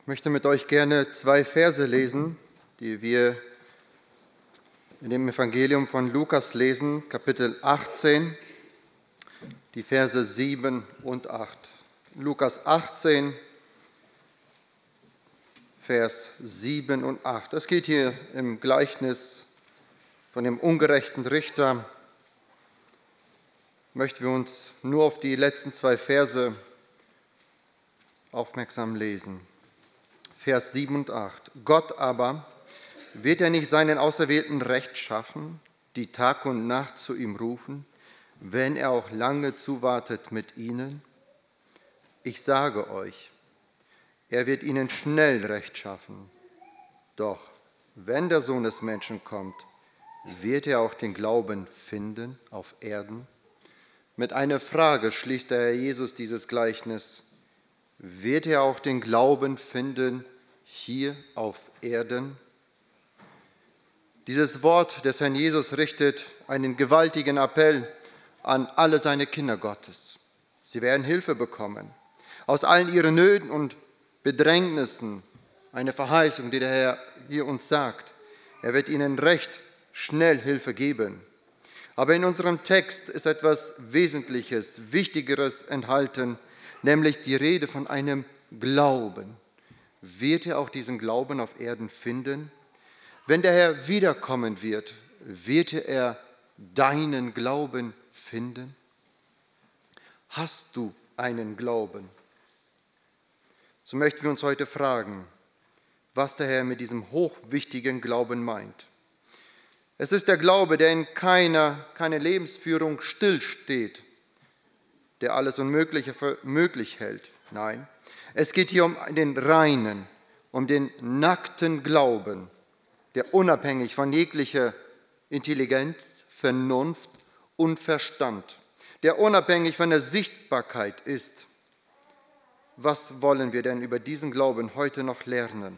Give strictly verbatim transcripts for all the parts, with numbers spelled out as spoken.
Ich möchte mit euch gerne zwei Verse lesen, die wir in dem Evangelium von Lukas lesen, Kapitel achtzehn, die Verse sieben und acht. Lukas achtzehn, Vers sieben und acht. Es geht hier im Gleichnis von dem ungerechten Richter. Möchten wir uns nur auf die letzten zwei Verse aufmerksam lesen. Vers sieben und acht. Gott aber, wird er nicht seinen Auserwählten Recht schaffen, die Tag und Nacht zu ihm rufen, wenn er auch lange zuwartet mit ihnen? Ich sage euch, er wird ihnen schnell Recht schaffen. Doch wenn der Sohn des Menschen kommt, wird er auch den Glauben finden auf Erden? Mit einer Frage schließt der Herr Jesus dieses Gleichnis. Wird er auch den Glauben finden hier auf Erden? Dieses Wort des Herrn Jesus richtet einen gewaltigen Appell an alle seine Kinder Gottes. Sie werden Hilfe bekommen. Aus allen ihren Nöten und Bedrängnissen eine Verheißung, die der Herr hier uns sagt. Er wird ihnen recht schnell Hilfe geben. Aber in unserem Text ist etwas Wesentliches, Wichtigeres enthalten, nämlich die Rede von einem Glauben. Wird er auch diesen Glauben auf Erden finden? Wenn der Herr wiederkommen wird, wird er deinen Glauben finden? Hast du einen Glauben? So möchten wir uns heute fragen, was der Herr mit diesem hochwichtigen Glauben meint. Es ist der Glaube, der in keiner, keiner Lebensführung stillsteht, der alles Unmögliche für möglich hält. Nein, es geht hier um den reinen, um den nackten Glauben, der unabhängig von jeglicher Intelligenz, Vernunft und Verstand, der unabhängig von der Sichtbarkeit ist. Was wollen wir denn über diesen Glauben heute noch lernen?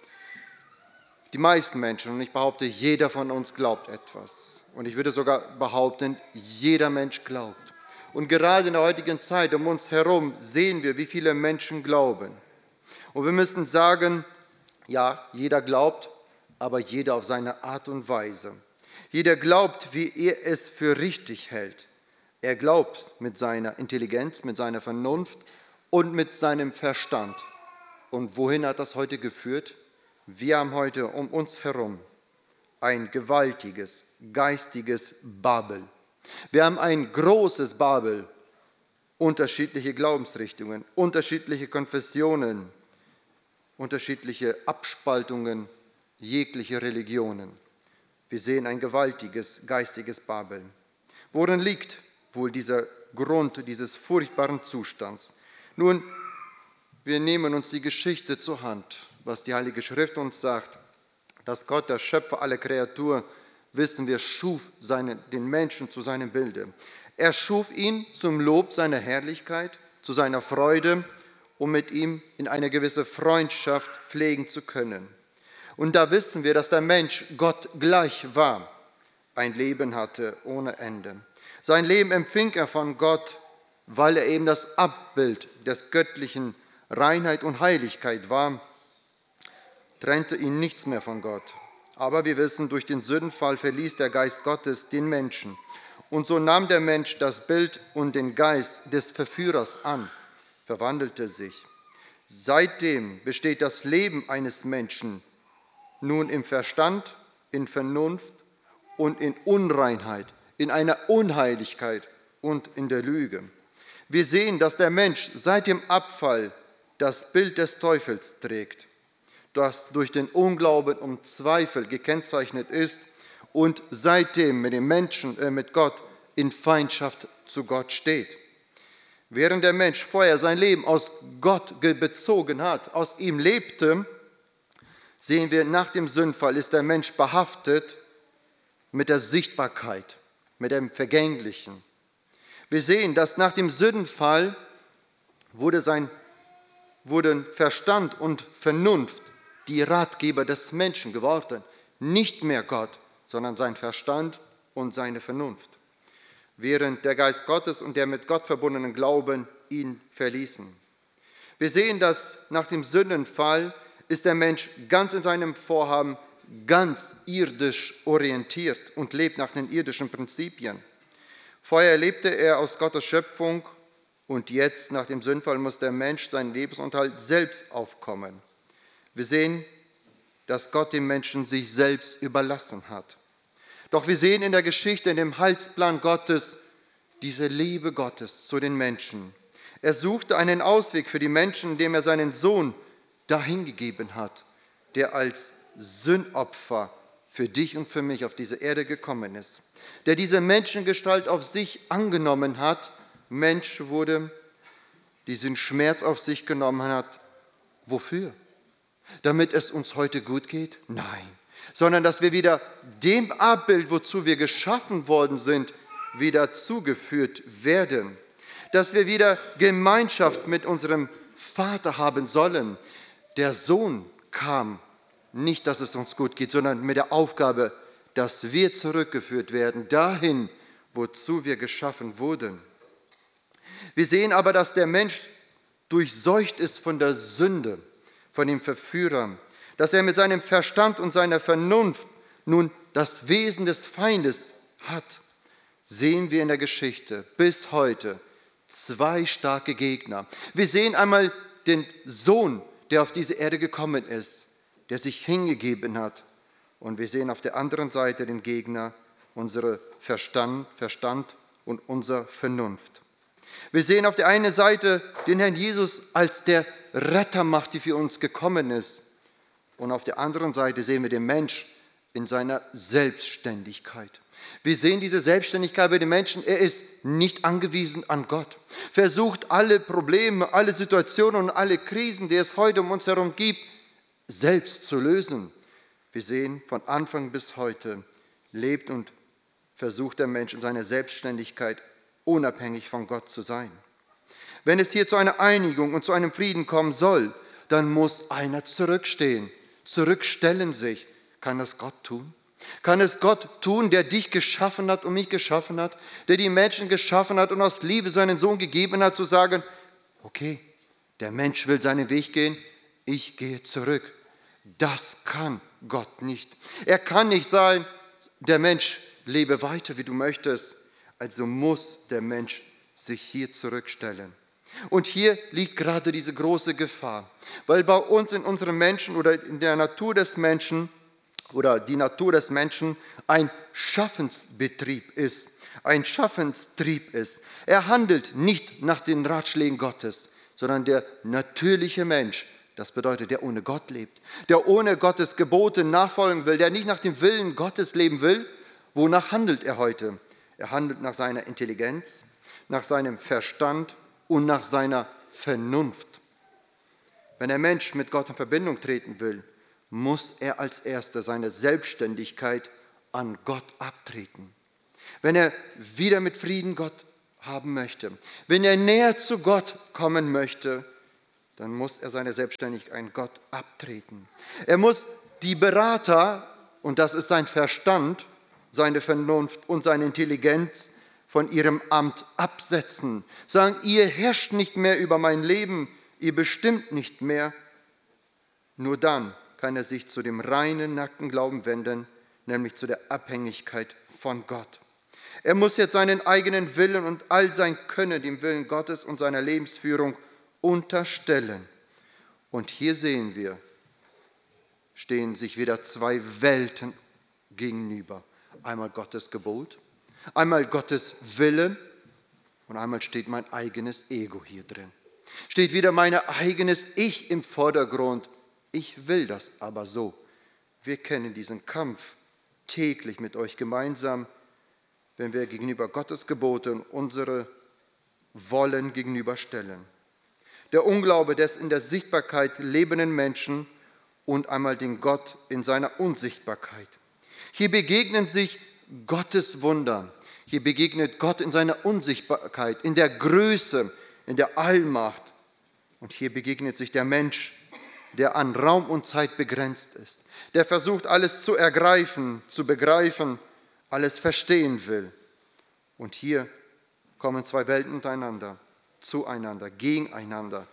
Die meisten Menschen, und ich behaupte, jeder von uns glaubt etwas. Und ich würde sogar behaupten, jeder Mensch glaubt. Und gerade in der heutigen Zeit um uns herum sehen wir, wie viele Menschen glauben. Und wir müssen sagen, ja, jeder glaubt, aber jeder auf seine Art und Weise. Jeder glaubt, wie er es für richtig hält. Er glaubt mit seiner Intelligenz, mit seiner Vernunft und mit seinem Verstand. Und wohin hat das heute geführt? Wir haben heute um uns herum ein gewaltiges, geistiges Babel. Wir haben ein großes Babel, unterschiedliche Glaubensrichtungen, unterschiedliche Konfessionen, unterschiedliche Abspaltungen, jegliche Religionen. Wir sehen ein gewaltiges, geistiges Babel. Worin liegt wohl dieser Grund dieses furchtbaren Zustands? Nun, wir nehmen uns die Geschichte zur Hand, was die Heilige Schrift uns sagt, dass Gott, der Schöpfer aller Kreatur, wissen wir, schuf seine, den Menschen zu seinem Bilde. Er schuf ihn zum Lob seiner Herrlichkeit, zu seiner Freude, um mit ihm in eine gewisse Freundschaft pflegen zu können. Und da wissen wir, dass der Mensch Gott gleich war, ein Leben hatte ohne Ende. Sein Leben empfing er von Gott, weil er eben das Abbild des göttlichen Reinheit und Heiligkeit war, trennte ihn nichts mehr von Gott. Aber wir wissen, durch den Sündenfall verließ der Geist Gottes den Menschen. Und so nahm der Mensch das Bild und den Geist des Verführers an, verwandelte sich. Seitdem besteht das Leben eines Menschen nun im Verstand, in Vernunft und in Unreinheit, in einer Unheiligkeit und in der Lüge. Wir sehen, dass der Mensch seit dem Abfall das Bild des Teufels trägt, das durch den Unglauben und Zweifel gekennzeichnet ist und seitdem mit dem Menschen, äh, mit Gott in Feindschaft zu Gott steht. Während der Mensch vorher sein Leben aus Gott bezogen hat, aus ihm lebte, sehen wir, nach dem Sündenfall ist der Mensch behaftet mit der Sichtbarkeit, mit dem Vergänglichen. Wir sehen, dass nach dem Sündenfall wurde sein, wurden Verstand und Vernunft die Ratgeber des Menschen geworden. Nicht mehr Gott, sondern sein Verstand und seine Vernunft. Während der Geist Gottes und der mit Gott verbundenen Glauben ihn verließen. Wir sehen, dass nach dem Sündenfall ist der Mensch ganz in seinem Vorhaben ganz irdisch orientiert und lebt nach den irdischen Prinzipien. Vorher lebte er aus Gottes Schöpfung und jetzt nach dem Sündenfall muss der Mensch seinen Lebensunterhalt selbst aufkommen. Wir sehen, dass Gott dem Menschen sich selbst überlassen hat. Doch wir sehen in der Geschichte, in dem Heilsplan Gottes, diese Liebe Gottes zu den Menschen. Er suchte einen Ausweg für die Menschen, indem er seinen Sohn dahingegeben hat, der als Sündopfer für dich und für mich auf diese Erde gekommen ist, der diese Menschengestalt auf sich angenommen hat, Mensch wurde, diesen Schmerz auf sich genommen hat. Wofür? Damit es uns heute gut geht? Nein, sondern dass wir wieder dem Abbild, wozu wir geschaffen worden sind, wieder zugeführt werden. Dass wir wieder Gemeinschaft mit unserem Vater haben sollen. Der Sohn kam nicht, dass es uns gut geht, sondern mit der Aufgabe, dass wir zurückgeführt werden, dahin, wozu wir geschaffen wurden. Wir sehen aber, dass der Mensch durchseucht ist von der Sünde, von dem Verführer, dass er mit seinem Verstand und seiner Vernunft nun das Wesen des Feindes hat, sehen wir in der Geschichte bis heute zwei starke Gegner. Wir sehen einmal den Sohn, der auf diese Erde gekommen ist, der sich hingegeben hat. Und wir sehen auf der anderen Seite den Gegner, unsere Verstand, Verstand und unsere Vernunft. Wir sehen auf der einen Seite den Herrn Jesus als der Rettermacht, die für uns gekommen ist. Und auf der anderen Seite sehen wir den Mensch in seiner Selbstständigkeit. Wir sehen diese Selbstständigkeit bei den Menschen. Er ist nicht angewiesen an Gott. Versucht alle Probleme, alle Situationen und alle Krisen, die es heute um uns herum gibt, selbst zu lösen. Wir sehen, von Anfang bis heute lebt und versucht der Mensch in seiner Selbstständigkeit unabhängig von Gott zu sein. Wenn es hier zu einer Einigung und zu einem Frieden kommen soll, dann muss einer zurückstehen, zurückstellen sich. Kann das Gott tun? Kann es Gott tun, der dich geschaffen hat und mich geschaffen hat, der die Menschen geschaffen hat und aus Liebe seinen Sohn gegeben hat, zu sagen, okay, der Mensch will seinen Weg gehen, ich gehe zurück. Das kann Gott nicht. Er kann nicht sagen, der Mensch lebe weiter, wie du möchtest. Also muss der Mensch sich hier zurückstellen. Und hier liegt gerade diese große Gefahr, weil bei uns in unserem Menschen oder in der Natur des Menschen oder die Natur des Menschen ein Schaffensbetrieb ist, ein Schaffenstrieb ist. Er handelt nicht nach den Ratschlägen Gottes, sondern der natürliche Mensch, das bedeutet, der ohne Gott lebt, der ohne Gottes Gebote nachfolgen will, der nicht nach dem Willen Gottes leben will. Wonach handelt er heute? Er handelt nach seiner Intelligenz, nach seinem Verstand und nach seiner Vernunft. Wenn der Mensch mit Gott in Verbindung treten will, muss er als Erster seine Selbstständigkeit an Gott abtreten. Wenn er wieder mit Frieden Gott haben möchte, wenn er näher zu Gott kommen möchte, dann muss er seine Selbstständigkeit an Gott abtreten. Er muss die Berater, und das ist sein Verstand, seine Vernunft und seine Intelligenz, von ihrem Amt absetzen. Sagen, ihr herrscht nicht mehr über mein Leben, ihr bestimmt nicht mehr. Nur dann kann er sich zu dem reinen, nackten Glauben wenden, nämlich zu der Abhängigkeit von Gott. Er muss jetzt seinen eigenen Willen und all sein Können dem Willen Gottes und seiner Lebensführung unterstellen. Und hier sehen wir, stehen sich wieder zwei Welten gegenüber. Einmal Gottes Gebot, einmal Gottes Wille und einmal steht mein eigenes Ego hier drin. Steht wieder mein eigenes Ich im Vordergrund. Ich will das aber so. Wir kennen diesen Kampf täglich mit euch gemeinsam, wenn wir gegenüber Gottes Gebote und unsere Wollen gegenüberstellen. Der Unglaube des in der Sichtbarkeit lebenden Menschen und einmal den Gott in seiner Unsichtbarkeit. Hier begegnen sich Gottes Wunder. Hier begegnet Gott in seiner Unsichtbarkeit, in der Größe, in der Allmacht. Und hier begegnet sich der Mensch, der an Raum und Zeit begrenzt ist, der versucht, alles zu ergreifen, zu begreifen, alles verstehen will. Und hier kommen zwei Welten untereinander, zueinander, gegeneinander,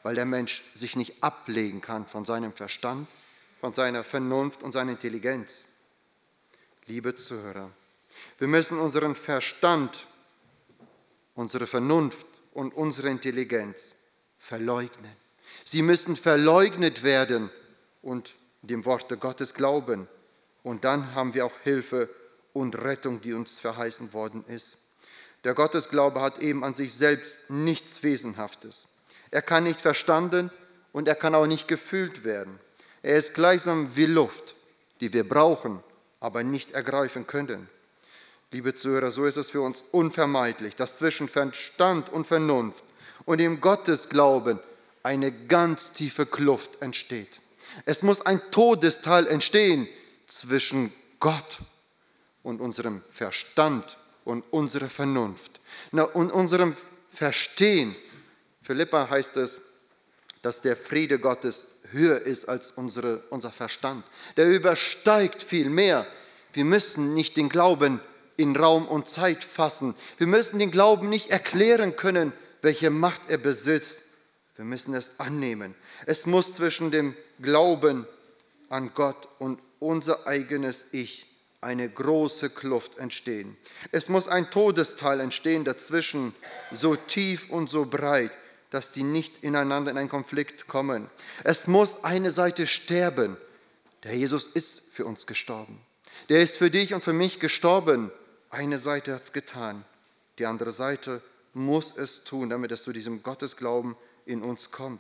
weil der Mensch sich nicht ablegen kann von seinem Verstand, von seiner Vernunft und seiner Intelligenz. Liebe Zuhörer, wir müssen unseren Verstand, unsere Vernunft und unsere Intelligenz verleugnen. Sie müssen verleugnet werden und dem Worte Gottes glauben. Und dann haben wir auch Hilfe und Rettung, die uns verheißen worden ist. Der Gottesglaube hat eben an sich selbst nichts Wesenhaftes. Er kann nicht verstanden und er kann auch nicht gefühlt werden. Er ist gleichsam wie Luft, die wir brauchen, aber nicht ergreifen können. Liebe Zuhörer, so ist es für uns unvermeidlich, dass zwischen Verstand und Vernunft und dem Gottesglauben eine ganz tiefe Kluft entsteht. Es muss ein Todestal entstehen zwischen Gott und unserem Verstand und unserer Vernunft. Und unserem Verstehen. Philippa heißt es, dass der Friede Gottes höher ist als unsere, unser Verstand. Der übersteigt viel mehr. Wir müssen nicht den Glauben in Raum und Zeit fassen. Wir müssen den Glauben nicht erklären können, welche Macht er besitzt. Wir müssen es annehmen. Es muss zwischen dem Glauben an Gott und unser eigenes Ich eine große Kluft entstehen. Es muss ein Todestal entstehen dazwischen, so tief und so breit, dass die nicht ineinander in einen Konflikt kommen. Es muss eine Seite sterben. Der Jesus ist für uns gestorben. Der ist für dich und für mich gestorben. Eine Seite hat es getan. Die andere Seite muss es tun, damit es zu diesem Gottesglauben in uns kommt.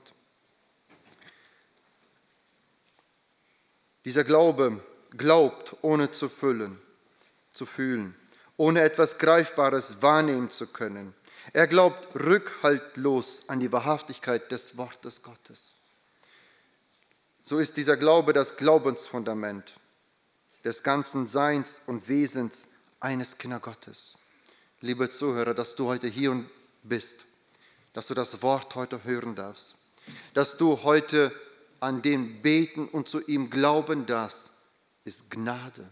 Dieser Glaube glaubt, ohne zu füllen, zu fühlen, ohne etwas Greifbares wahrnehmen zu können. Er glaubt rückhaltlos an die Wahrhaftigkeit des Wortes Gottes. So ist dieser Glaube das Glaubensfundament des ganzen Seins und Wesens eines Kinder Gottes. Liebe Zuhörer, dass du heute hier bist, dass du das Wort heute hören darfst, dass du heute an den beten und zu ihm glauben darfst, ist Gnade.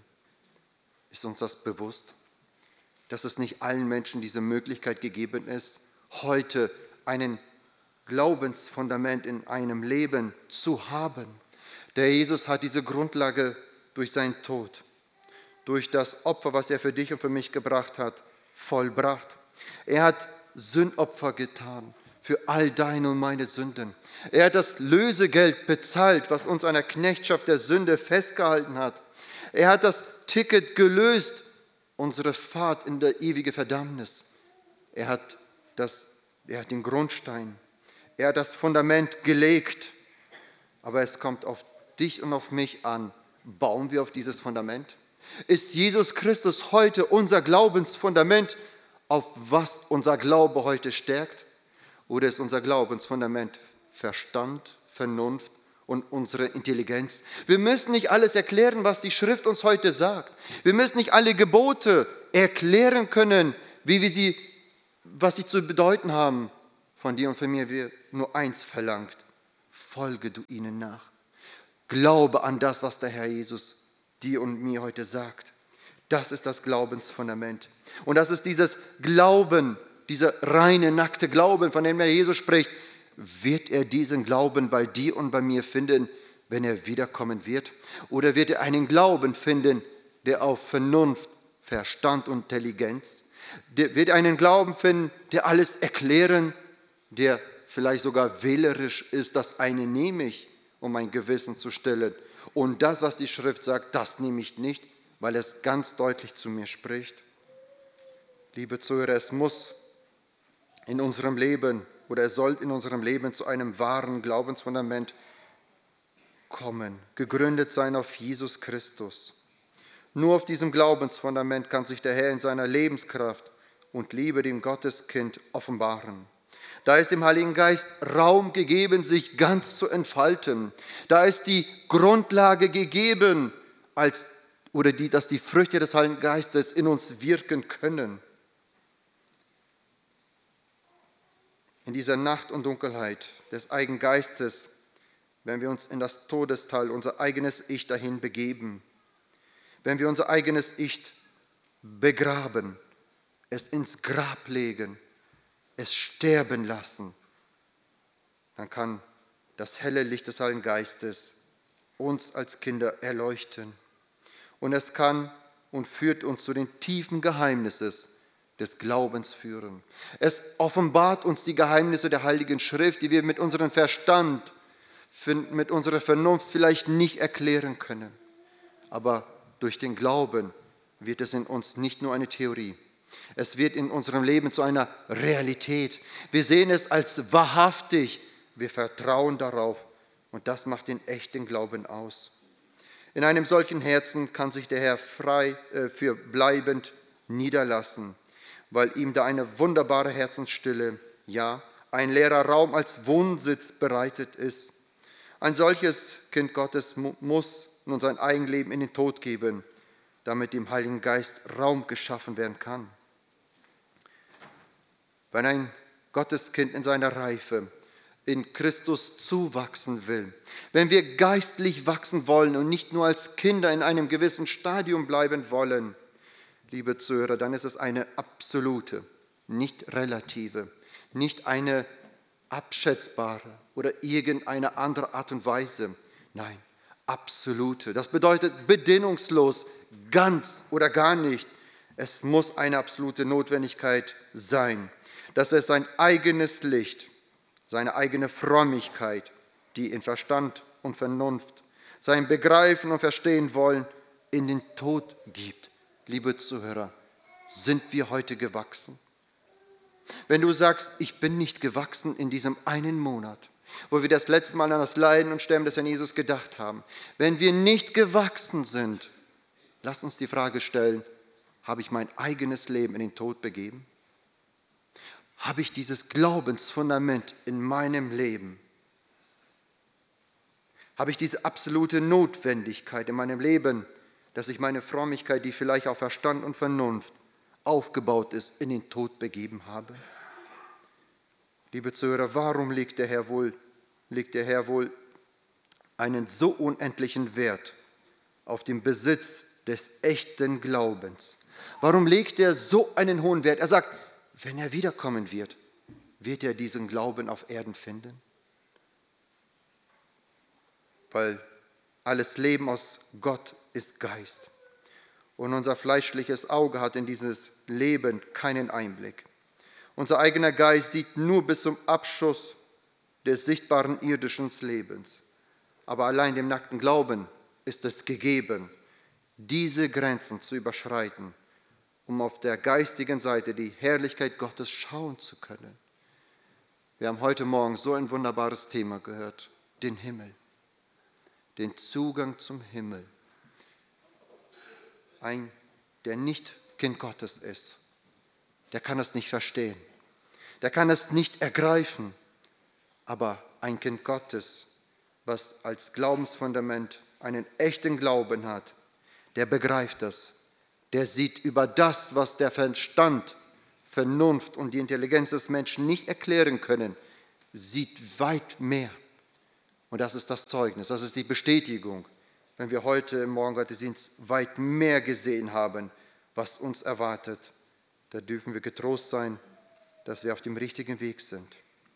Ist uns das bewusst, dass es nicht allen Menschen diese Möglichkeit gegeben ist, heute einen Glaubensfundament in einem Leben zu haben? Der Jesus hat diese Grundlage durch seinen Tod, durch das Opfer, was er für dich und für mich gebracht hat, vollbracht. Er hat Sündopfer getan für all deine und meine Sünden. Er hat das Lösegeld bezahlt, was uns an der Knechtschaft der Sünde festgehalten hat. Er hat das Ticket gelöst, unsere Fahrt in der ewige Verdammnis. Er hat, das, er hat den Grundstein, er hat das Fundament gelegt. Aber es kommt auf dich und auf mich an. Bauen wir auf dieses Fundament? Ist Jesus Christus heute unser Glaubensfundament, auf was unser Glaube heute stärkt? Oder ist unser Glaubensfundament Verstand, Vernunft und unsere Intelligenz? Wir müssen nicht alles erklären, was die Schrift uns heute sagt. Wir müssen nicht alle Gebote erklären können, wie wir sie, was sie zu bedeuten haben. Von dir und von mir wird nur eins verlangt: Folge du ihnen nach. Glaube an das, was der Herr Jesus dir und mir heute sagt. Das ist das Glaubensfundament. Und das ist dieses Glauben, dieser reine, nackte Glauben, von dem der Jesus spricht. Wird er diesen Glauben bei dir und bei mir finden, wenn er wiederkommen wird? Oder wird er einen Glauben finden, der auf Vernunft, Verstand und Intelligenz, der wird einen Glauben finden, der alles erklären, der vielleicht sogar wählerisch ist, das eine nehme ich, um mein Gewissen zu stillen. Und das, was die Schrift sagt, das nehme ich nicht, weil es ganz deutlich zu mir spricht. Liebe Zuhörer, es muss in unserem Leben oder es soll in unserem Leben zu einem wahren Glaubensfundament kommen, gegründet sein auf Jesus Christus. Nur auf diesem Glaubensfundament kann sich der Herr in seiner Lebenskraft und Liebe dem Gotteskind offenbaren. Da ist dem Heiligen Geist Raum gegeben, sich ganz zu entfalten. Da ist die Grundlage gegeben, als, oder die, dass die Früchte des Heiligen Geistes in uns wirken können. In dieser Nacht und Dunkelheit des eigenen Geistes, wenn wir uns in das Todestal, unser eigenes Ich dahin begeben, wenn wir unser eigenes Ich begraben, es ins Grab legen, es sterben lassen, dann kann das helle Licht des Heiligen Geistes uns als Kinder erleuchten. Und es kann und führt uns zu den tiefen Geheimnissen des Glaubens führen. Es offenbart uns die Geheimnisse der Heiligen Schrift, die wir mit unserem Verstand, mit unserer Vernunft vielleicht nicht erklären können. Aber durch den Glauben wird es in uns nicht nur eine Theorie. Es wird in unserem Leben zu einer Realität. Wir sehen es als wahrhaftig. Wir vertrauen darauf. Und das macht den echten Glauben aus. In einem solchen Herzen kann sich der Herr frei äh, für bleibend niederlassen, weil ihm da eine wunderbare Herzensstille, ja, ein leerer Raum als Wohnsitz bereitet ist. Ein solches Kind Gottes mu- muss nun sein Eigenleben in den Tod geben, damit dem Heiligen Geist Raum geschaffen werden kann. Wenn ein Gotteskind in seiner Reife in Christus zuwachsen will, wenn wir geistlich wachsen wollen und nicht nur als Kinder in einem gewissen Stadium bleiben wollen, liebe Zuhörer, dann ist es eine absolute, nicht relative, nicht eine abschätzbare oder irgendeine andere Art und Weise. Nein, absolute. Das bedeutet bedingungslos, ganz oder gar nicht. Es muss eine absolute Notwendigkeit sein, dass es sein eigenes Licht, seine eigene Frömmigkeit, die in Verstand und Vernunft, sein Begreifen und Verstehen wollen, in den Tod gibt. Liebe Zuhörer, sind wir heute gewachsen? Wenn du sagst, ich bin nicht gewachsen in diesem einen Monat, wo wir das letzte Mal an das Leiden und Sterben des Herrn Jesus gedacht haben, wenn wir nicht gewachsen sind, lass uns die Frage stellen, habe ich mein eigenes Leben in den Tod begeben? Habe ich dieses Glaubensfundament in meinem Leben? Habe ich diese absolute Notwendigkeit in meinem Leben, dass ich meine Frömmigkeit, die vielleicht auf Verstand und Vernunft aufgebaut ist, in den Tod begeben habe? Liebe Zuhörer, warum legt der Herr wohl, legt der Herr wohl einen so unendlichen Wert auf den Besitz des echten Glaubens? Warum legt er so einen hohen Wert? Er sagt, wenn er wiederkommen wird, wird er diesen Glauben auf Erden finden? Weil alles Leben aus Gott ist Geist. Und unser fleischliches Auge hat in dieses Leben keinen Einblick. Unser eigener Geist sieht nur bis zum Abschuss des sichtbaren irdischen Lebens. Aber allein dem nackten Glauben ist es gegeben, diese Grenzen zu überschreiten, um auf der geistigen Seite die Herrlichkeit Gottes schauen zu können. Wir haben heute Morgen so ein wunderbares Thema gehört, den Himmel, den Zugang zum Himmel. Ein, der nicht Kind Gottes ist, der kann es nicht verstehen, der kann es nicht ergreifen, aber ein Kind Gottes, was als Glaubensfundament einen echten Glauben hat, der begreift das. Der sieht über das, was der Verstand, Vernunft und die Intelligenz des Menschen nicht erklären können, sieht weit mehr. Und das ist das Zeugnis, das ist die Bestätigung, wenn wir heute im Morgengottesdienst weit mehr gesehen haben, was uns erwartet. Da dürfen wir getrost sein, dass wir auf dem richtigen Weg sind.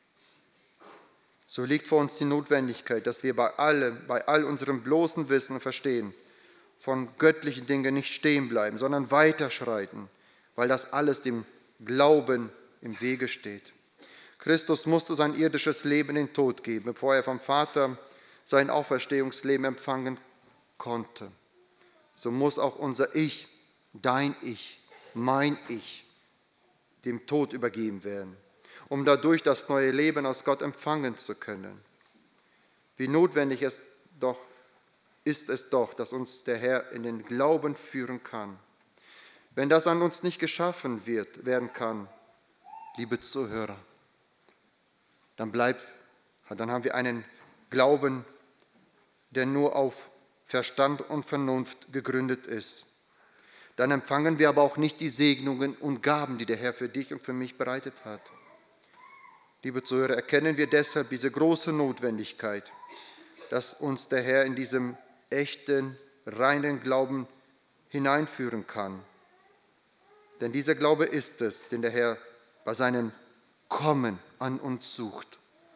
So liegt vor uns die Notwendigkeit, dass wir bei allem, bei all unserem bloßen Wissen und Verstehen von göttlichen Dingen nicht stehen bleiben, sondern weiterschreiten, weil das alles dem Glauben im Wege steht. Christus musste sein irdisches Leben in den Tod geben, bevor er vom Vater sein Auferstehungsleben empfangen konnte. So muss auch unser Ich, dein Ich, mein Ich, dem Tod übergeben werden, um dadurch das neue Leben aus Gott empfangen zu können. Wie notwendig es doch ist es doch, dass uns der Herr in den Glauben führen kann. Wenn das an uns nicht geschaffen wird, werden kann, liebe Zuhörer, dann bleibt, dann haben wir einen Glauben, der nur auf Verstand und Vernunft gegründet ist. Dann empfangen wir aber auch nicht die Segnungen und Gaben, die der Herr für dich und für mich bereitet hat. Liebe Zuhörer, erkennen wir deshalb diese große Notwendigkeit, dass uns der Herr in diesem echten, reinen Glauben hineinführen kann. Denn dieser Glaube ist es, den der Herr bei seinem Kommen an uns sucht.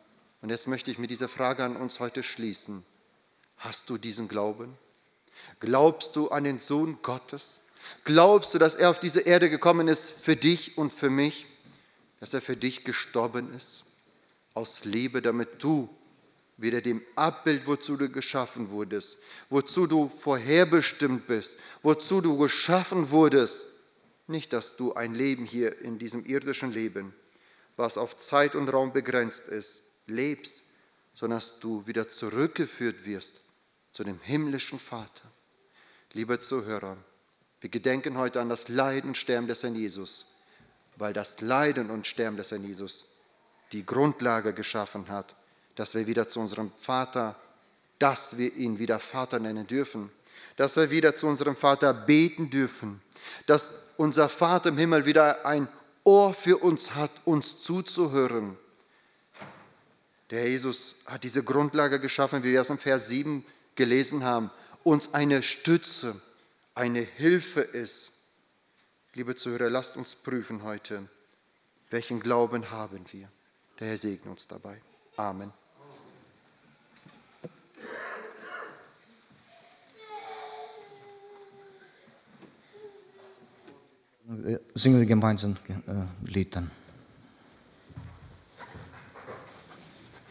Und jetzt möchte ich mit dieser Frage an uns heute schließen. Hast du diesen Glauben? Glaubst du an den Sohn Gottes? Glaubst du, dass er auf diese Erde gekommen ist für dich und für mich? Dass er für dich gestorben ist? Aus Liebe, damit du wieder dem Abbild, wozu du geschaffen wurdest, wozu du vorherbestimmt bist, wozu du geschaffen wurdest. Nicht, dass du ein Leben hier in diesem irdischen Leben, was auf Zeit und Raum begrenzt ist, lebst, sondern dass du wieder zurückgeführt wirst zu dem himmlischen Vater. Liebe Zuhörer, wir gedenken heute an das Leiden und Sterben des Herrn Jesus, weil das Leiden und Sterben des Herrn Jesus die Grundlage geschaffen hat, dass wir wieder zu unserem Vater, dass wir ihn wieder Vater nennen dürfen, dass wir wieder zu unserem Vater beten dürfen, dass unser Vater im Himmel wieder ein Ohr für uns hat, uns zuzuhören. Der Herr Jesus hat diese Grundlage geschaffen, wie wir es im Vers sieben gelesen haben, uns eine Stütze, eine Hilfe ist. Liebe Zuhörer, lasst uns prüfen heute, welchen Glauben haben wir. Der Herr segne uns dabei. Amen. Singen wir gemeinsam äh, Lied dann.